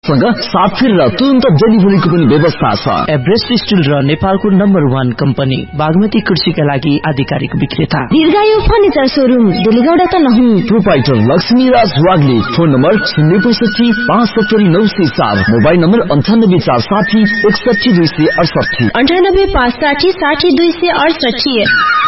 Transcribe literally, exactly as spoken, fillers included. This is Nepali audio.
सँग सात फेर र तुरन्त डेलिभरीको पनि व्यवस्था छ। एभरेस्ट स्टिल र नेपालको नम्बर वान कम्पनी बागमती कृषिका लागि आधिकारिक विक्रेता। दीर्घायु फर्निचर शोरूम डेलीगौडा त नहीं। Proprietor Laxmiraj Wagle. Phone number शून्य पैसठी पाँच सत्तरी नौ सय चार। मोबाइल नम्बर अन्ठानब्बे चार साठी एकसठी दुई सय अडसठी। अन्ठानब्बे पाँच साठी साठी दुई सय अडसठी।